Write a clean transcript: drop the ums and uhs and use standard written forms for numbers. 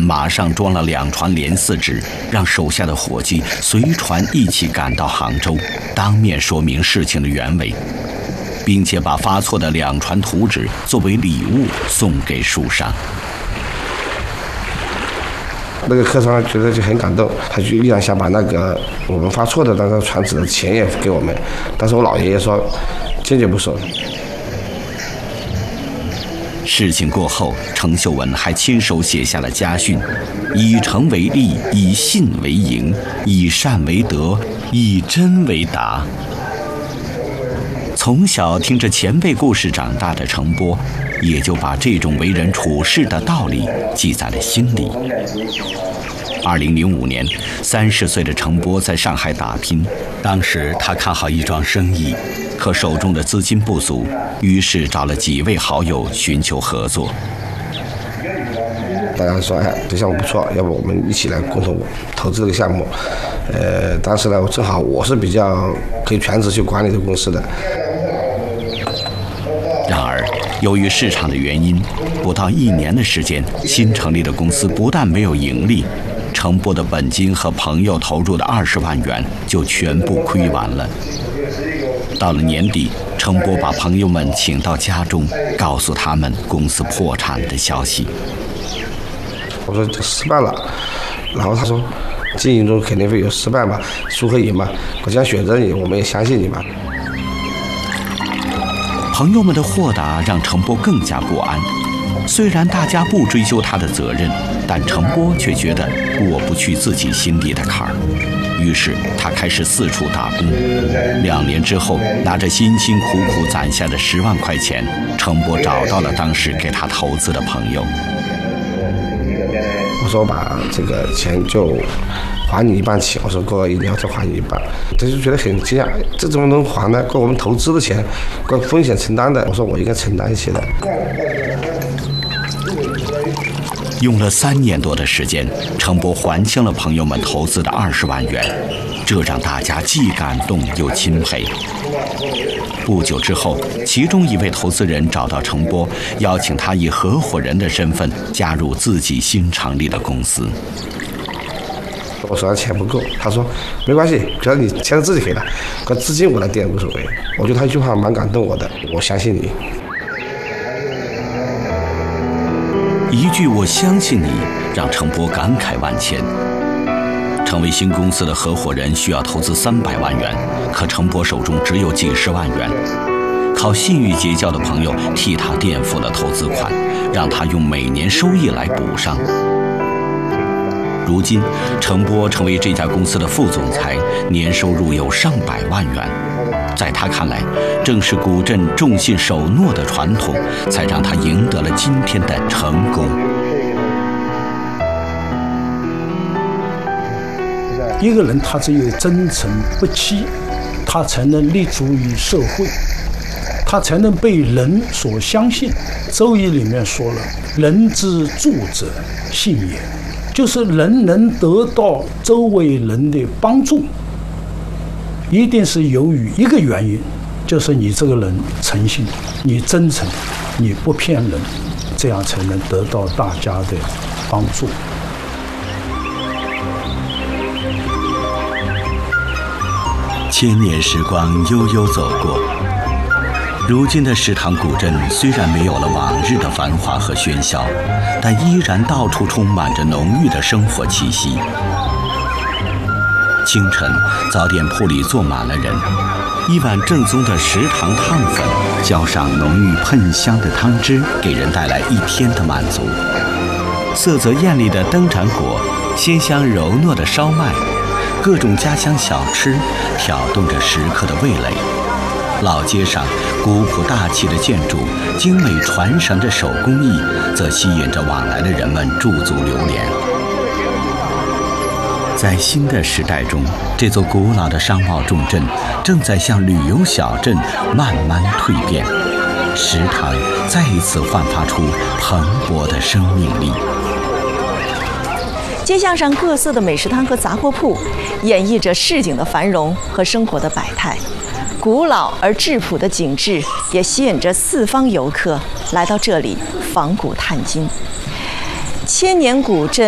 马上装了2船连4纸，让手下的伙计随船一起赶到杭州，当面说明事情的原委，并且把发错的2船图纸作为礼物送给书商。 那个客商觉得就很感动，他就依然想把那个我们发错的那个船纸的钱也给我们，但是我老爷爷说坚决不收。 事情过后，程秀文还亲手写下了家训：以诚为利，以信为营，以善为德，以真为达。从小听着前辈故事长大的程波，也就把这种为人处事的道理记在了心里。2005年，30岁的程波在上海打拼，当时他看好一桩生意，可手中的资金不足，于是找了几位好友寻求合作。 大家说，这项目不错，要不我们一起来共同投资这个项目。当时呢，正好我是比较可以全职去管理这个公司的。 然而，由于市场的原因，不到1年的时间，新成立的公司不但没有盈利，程波的本金和朋友投入的20万元就全部亏完了。到了年底，程波把朋友们请到家中，告诉他们公司破产的消息。 我说这失败了，然后他说经营中肯定会有失败嘛，输和赢嘛，我将选择你，我们也相信你嘛。 朋友们的豁达让程波更加不安。虽然大家不追究他的责任，但程波却觉得过不去自己心里的坎儿。于是他开始四处打工。2年之后，拿着辛辛苦苦攒下的10万块钱，程波找到了当时给他投资的朋友。 我说我把这个钱就还你一半起，我说过1年再还你一半，他就觉得很惊讶，这怎么能还呢？过我们投资的钱，过风险承担的，我说我应该承担一些的。 用了3年多的时间，程波还清了朋友们投资的20万元，这让大家既感动又钦佩。不久之后，其中一位投资人找到程波，邀请他以合伙人的身份加入自己新成立的公司。 我手上钱不够，他说没关系，只要你钱是自己给的，可资金我来垫无所谓。我觉得他一句话蛮感动我的，我相信你。 一句我相信你，让程波感慨万千。成为新公司的合伙人需要投资300万元，可程波手中只有几十万元，靠信誉结交的朋友替他垫付了投资款，让他用每年收益来补上。如今，程波成为这家公司的副总裁，年收入有上百万元。在他看来，正是古镇重信守诺的传统，才让他赢得了今天的成功。 一个人他只有真诚不欺，他才能立足于社会，他才能被人所相信。周易里面说了，人之助者信也，就是人能得到周围人的帮助，一定是由于一个原因，就是你这个人诚信，你真诚，你不骗人，这样才能得到大家的帮助。 千年时光悠悠走过，如今的石塘古镇虽然没有了往日的繁华和喧嚣，但依然到处充满着浓郁的生活气息。清晨，早点铺里坐满了人，一碗正宗的石塘烫粉，浇上浓郁喷香的汤汁，给人带来一天的满足。色泽艳丽的灯盏果，鲜香柔糯的烧麦，各种家乡小吃挑动着食客的味蕾。老街上古朴大气的建筑，精美传神的手工艺，则吸引着往来的人们驻足流连。在新的时代中，这座古老的商贸重镇正在向旅游小镇慢慢蜕变，石塘再一次焕发出蓬勃的生命力。 街巷上各色的美食摊和杂货铺，演绎着市井的繁荣和生活的百态。古老而质朴的景致也吸引着四方游客来到这里访古探今。千年古镇